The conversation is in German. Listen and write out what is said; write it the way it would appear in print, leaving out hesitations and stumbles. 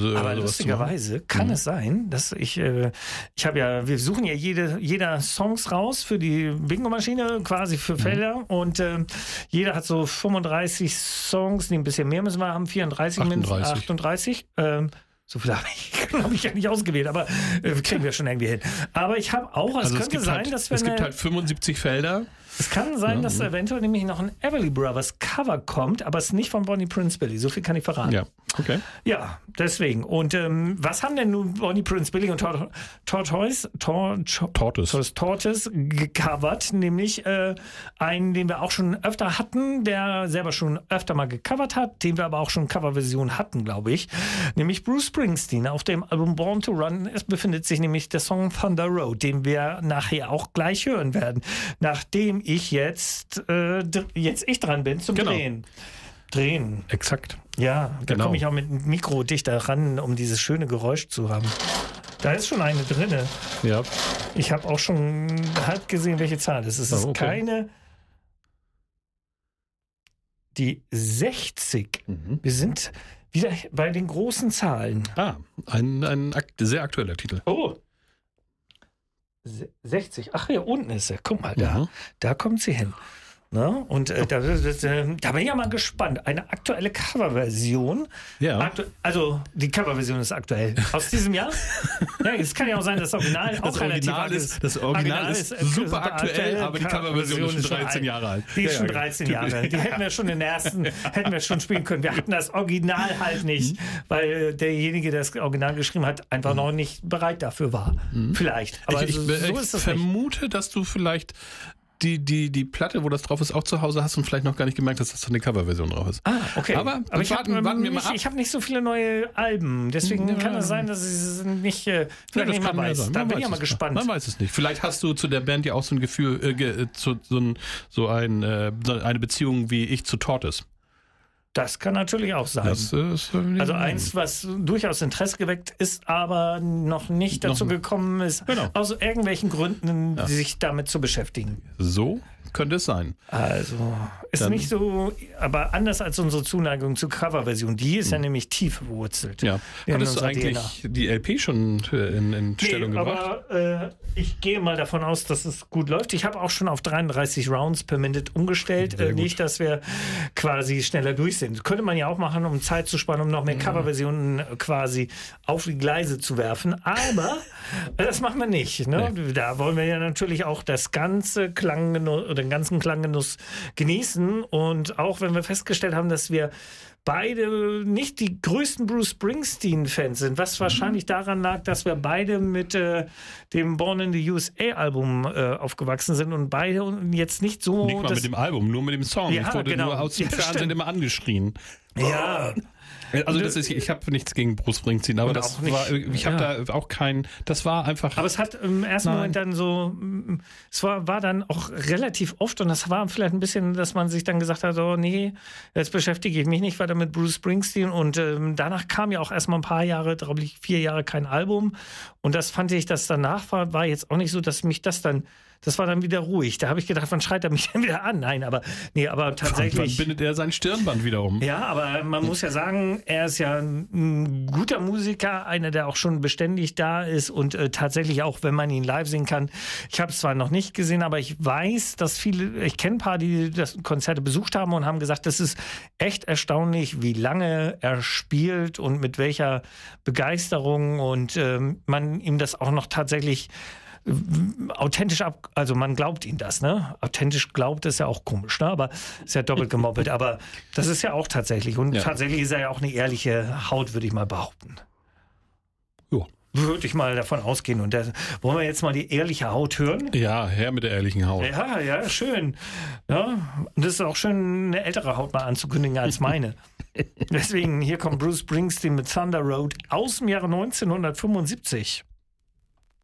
Aber lustigerweise kann es sein, dass wir suchen ja jeder Songs raus für die Bingo-Maschine, quasi für Felder und jeder hat so 35 Songs, ein bisschen mehr müssen wir haben, 34, 38. So viel habe ich ja nicht ausgewählt, aber kriegen wir schon irgendwie hin. Aber ich habe auch, es gibt halt 75 Felder. Es kann sein, dass eventuell nämlich noch ein Everly Brothers Cover kommt, aber es ist nicht von Bonnie Prince Billy. So viel kann ich verraten. Ja, okay. Ja, deswegen. Und was haben denn nun Bonnie Prince Billy und Tortoise gecovert? Nämlich einen, den wir auch schon öfter hatten, der selber schon öfter mal gecovert hat, den wir aber auch schon Coverversion hatten, glaube ich. Nämlich Bruce Springsteen. Auf dem Album Born to Run befindet sich nämlich der Song Thunder Road, den wir nachher auch gleich hören werden. Nachdem ich jetzt dran bin zum Drehen. Exakt. Ja, da komme ich auch mit dem Mikro dichter ran, um dieses schöne Geräusch zu haben. Da ist schon eine drinne. Ja. Ich habe auch schon halb gesehen, welche Zahl es ist. Es ist keine... Die 60. Wir sind wieder bei den großen Zahlen. Ein sehr aktueller Titel. Oh. 60. Ach, hier unten ist er. Guck mal, da kommt sie hin. Na? Und da bin ich ja mal gespannt. Eine aktuelle Coverversion. Ja. Also die Coverversion ist aktuell. Aus diesem Jahr? Ja, es kann ja auch sein, dass das Original auch relativ alt ist. Das Original ist super aktuell, aber die Coverversion ist schon 13 Jahre alt. Die ist schon 13 Jahre. Die hätten wir schon hätten wir schon spielen können. Wir hatten das Original halt nicht, weil derjenige, der das Original geschrieben hat, einfach noch nicht bereit dafür war. Vielleicht. Aber ich vermute, dass du vielleicht die Platte, wo das drauf ist, auch zu Hause hast und vielleicht noch gar nicht gemerkt hast, dass da eine Coverversion drauf ist. Okay. Aber warten wir mal ab. Ich habe nicht so viele neue Alben, deswegen kann es sein, dass ich es nicht nicht mal weiß. Da bin ich ja mal gespannt. Man weiß es nicht. Vielleicht hast du zu der Band ja auch so ein Gefühl, eine Beziehung wie ich zu Tortoise. Das kann natürlich auch sein. Also eins, was durchaus Interesse geweckt ist, aber noch nicht dazu gekommen ist, aus irgendwelchen Gründen sich damit zu beschäftigen. So könnte es sein. Also ist nicht so, aber anders als unsere Zuneigung zur Coverversion, die ist ja nämlich tief verwurzelt. Ja. Hattest du eigentlich die LP schon in Stellung gebracht? Aber ich gehe mal davon aus, dass es gut läuft. Ich habe auch schon auf 33 Rounds per Minute umgestellt. Nicht, dass wir quasi schneller durch sind. Könnte man ja auch machen, um Zeit zu sparen, um noch mehr Coverversionen quasi auf die Gleise zu werfen. Aber das machen wir nicht. Ne? Nee. Da wollen wir ja natürlich auch das ganze den ganzen Klanggenuss genießen. Und auch wenn wir festgestellt haben, dass wir beide nicht die größten Bruce Springsteen-Fans sind, was wahrscheinlich daran lag, dass wir beide mit dem Born in the USA-Album aufgewachsen sind und beide jetzt nicht so... Nicht mal mit dem Album, nur mit dem Song. Ich wurde nur aus dem Fernsehen immer angeschrien. Ja. Also ich habe nichts gegen Bruce Springsteen, aber ich habe da auch das war einfach... Aber es hat im ersten Moment dann so, es war dann auch relativ oft und das war vielleicht ein bisschen, dass man sich dann gesagt hat, oh nee, jetzt beschäftige ich mich nicht weiter mit Bruce Springsteen und danach kam ja auch erstmal ein paar Jahre, glaube ich 4 Jahre kein Album und das fand ich, dass danach war jetzt auch nicht so, dass mich das war dann wieder ruhig. Da habe ich gedacht, wann schreit er mich denn wieder an? Nein, aber tatsächlich... Wann bindet er sein Stirnband wieder um? Ja, aber man muss ja sagen, er ist ja ein guter Musiker, einer, der auch schon beständig da ist und tatsächlich auch, wenn man ihn live sehen kann. Ich habe es zwar noch nicht gesehen, aber ich weiß, dass ich kenne ein paar, die das Konzerte besucht haben und haben gesagt, das ist echt erstaunlich, wie lange er spielt und mit welcher Begeisterung und man ihm das auch noch tatsächlich authentisch also man glaubt ihm das, ne? Authentisch glaubt ist ja auch komisch, ne? Aber ist ja doppelt gemoppelt, aber das ist ja auch tatsächlich und tatsächlich ist er ja auch eine ehrliche Haut, würde ich mal behaupten. Ja. Würde ich mal davon ausgehen. Und wollen wir jetzt mal die ehrliche Haut hören? Ja, her mit der ehrlichen Haut. Ja, schön. Ja, und das ist auch schön, eine ältere Haut mal anzukündigen als meine. Deswegen, hier kommt Bruce Springsteen mit Thunder Road aus dem Jahre 1975.